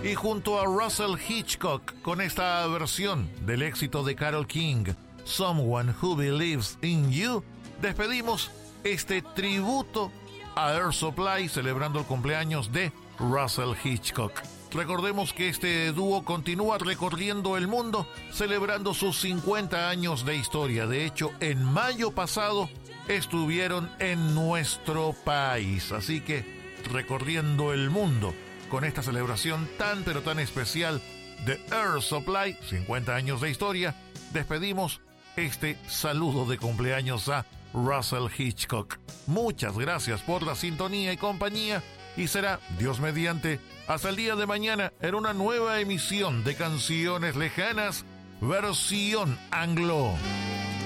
Y junto a Russell Hitchcock, con esta versión del éxito de Carole King, Someone Who Believes in You, despedimos este tributo a Air Supply celebrando el cumpleaños de Russell Hitchcock. Recordemos que este dúo continúa recorriendo el mundo celebrando sus 50 años de historia. De hecho, en mayo pasado estuvieron en nuestro país. Así que recorriendo el mundo con esta celebración tan pero tan especial de Air Supply, 50 años de historia, despedimos este saludo de cumpleaños a Russell Hitchcock. Muchas gracias por la sintonía y compañía, y será, Dios mediante, hasta el día de mañana en una nueva emisión de Canciones Lejanas, versión anglo.